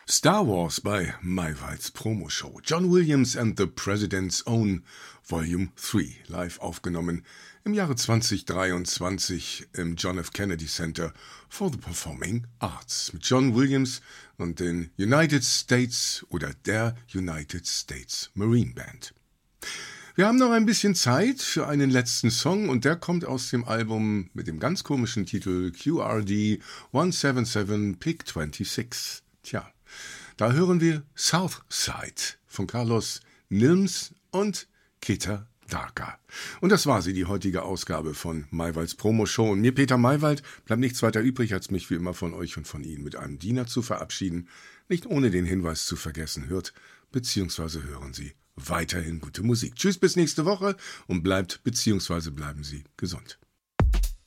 Star Wars bei Maywalds Promo-Show. John Williams and the President's Own Volume 3, live aufgenommen im Jahre 2023 im John F. Kennedy Center for the Performing Arts mit John Williams und den United States oder der United States Marine Band. Wir haben noch ein bisschen Zeit für einen letzten Song und der kommt aus dem Album mit dem ganz komischen Titel QRD 177 Pick 26. Tja, da hören wir Southside von Carlos Nilms und Keta Darka. Und das war sie, die heutige Ausgabe von Maywalds Promo-Show. Und mir, Peter Maywald, bleibt nichts weiter übrig, als mich wie immer von euch und von Ihnen mit einem Diener zu verabschieden. Nicht ohne den Hinweis zu vergessen, hört bzw. hören Sie weiterhin gute Musik. Tschüss, bis nächste Woche und bleiben Sie gesund.